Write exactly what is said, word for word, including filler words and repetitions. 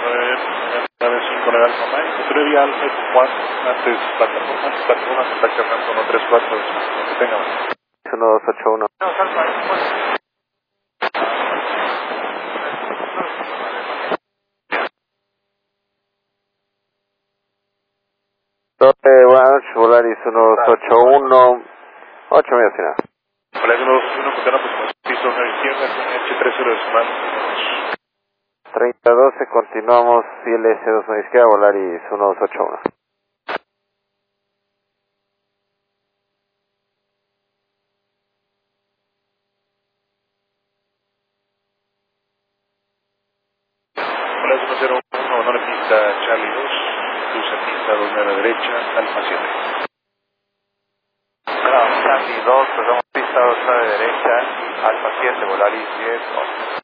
nueve cinco nueve Alfa Mike, futuro vía Alfa cuatro, antes plataforma, antes plataforma, contacto Franco uno tres cuatro, que tenga uno dos ocho uno. No, Alfa, doce, buenas noches, Volaris uno dos ocho uno, ocho medio final. Hola, uno dos uno, contando pues piso nueve izquierda, con H tres cero decimal. treinta doce, continuamos, I L S dos medio izquierda, Volaris uno dos ocho uno. Hola, uno cero uno, honor pista Charlie dos, cruce pista dos a la derecha, Alfa siete. Hola, Charlie dos, cruzamos pista dos a la derecha, Alfa siete, Volaris diez, once.